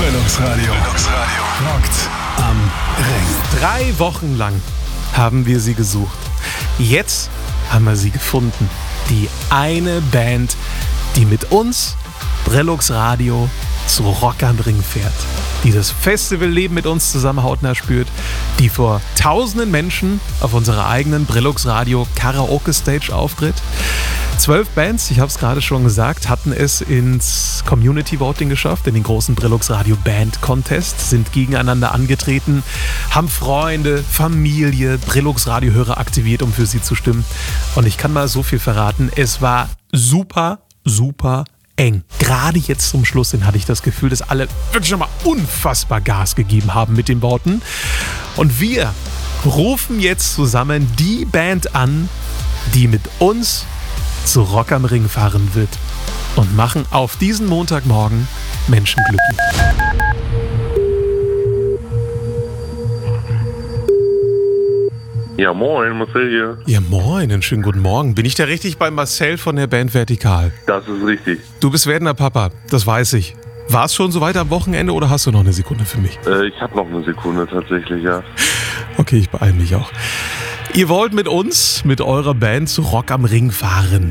Bildungsradio. Rockt am Ring. 3 Wochen lang haben wir sie gesucht. Jetzt haben wir sie gefunden. Die eine Band, die mit uns Brillux Radio zu Rock am Ring fährt. Die das Festivalleben mit uns zusammen hautnah spürt. Die vor tausenden Menschen auf unserer eigenen Brillux Radio Karaoke Stage auftritt. 12 Bands, ich habe es gerade schon gesagt, hatten es ins Community Voting geschafft, in den großen Brillux Radio Band Contest, sind gegeneinander angetreten, haben Freunde, Familie, Brillux Radio Hörer aktiviert, um für sie zu stimmen. Und ich kann mal so viel verraten, es war super eng. Gerade jetzt zum Schluss hin hatte ich das Gefühl, dass alle wirklich nochmal unfassbar Gas gegeben haben mit den Worten. Und wir rufen jetzt zusammen die Band an, die mit uns zu Rock am Ring fahren wird und machen auf diesen Montagmorgen Menschen glücklich. Ja, moin, Marcel hier. Ja, moin, einen schönen guten Morgen. Bin ich da richtig bei Marcel von der Band Vertikal? Das ist richtig. Du bist werdender Papa, das weiß ich. War es schon so weit am Wochenende oder hast du noch eine Sekunde für mich? Ich habe noch eine Sekunde tatsächlich, ja. Okay, ich beeile mich auch. Ihr wollt mit uns, mit eurer Band zu Rock am Ring fahren.